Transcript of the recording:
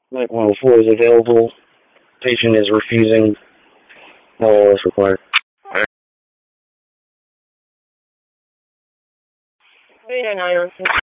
Night 104 is available. Patient is refusing. All else required. Hey,